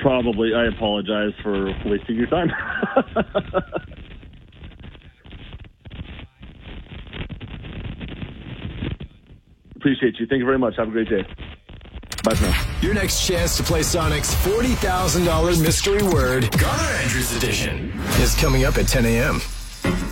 Probably. I apologize for wasting your time. Appreciate you. Thank you very much. Have a great day. Bye for now. Your next chance to play Sonic's $40,000 mystery word, Garner Andrews edition, is coming up at 10 a.m.